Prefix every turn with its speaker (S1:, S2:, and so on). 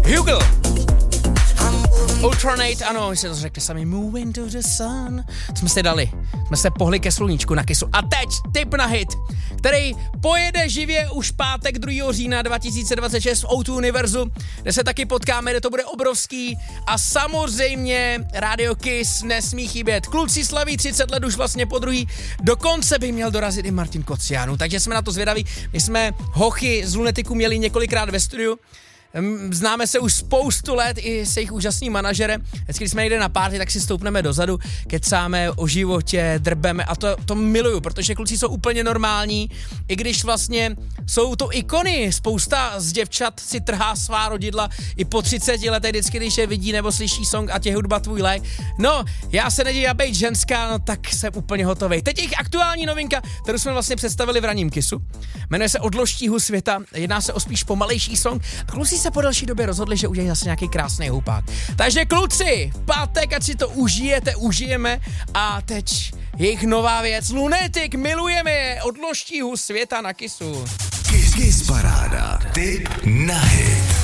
S1: Hugel. Ultranate, ano, my si to řekli sami. Moving to the sun. Jsme si dali. Jsme se pohli ke sluníčku na Kissu. A teď tip na hit, který pojede živě už pátek 2. října 2026 v O2 Univerzu, kde se taky potkáme, kde to bude obrovský. A samozřejmě Radio Kiss nesmí chybět. Kluci slaví 30 let už vlastně po druhý. Dokonce by měl dorazit i Martin Kociánu, takže jsme na to zvědaví. My jsme hochy z Lunetiku měli několikrát ve studiu. Známe se už spoustu let i se jejich úžasným manažerem. Vždycky, když jsme někde na party, tak si stoupneme dozadu, kecáme o životě, drbeme a to miluju, protože kluci jsou úplně normální, i když vlastně jsou to ikony. Spousta z děvčat si trhá svá rodidla i po 30 letech, vždycky, když je vidí nebo slyší song a tě hudba tvůj lék. No, já se nedívám, já bejt ženská, no tak jsem úplně hotovej. Teď jejich aktuální novinka, kterou jsme vlastně představili v ranním Kissu. Jmenuje se Od loštího světa, jedná se o spíš pomalejší song a kluci se po delší době rozhodli, že udělají zase nějaký krásný houpák. Takže kluci, v pátek, ať si to užijeme a teď jejich nová věc. Lunetik, milujeme je, Od loštího světa na Kissu.
S2: Kiss paráda, tip na hit.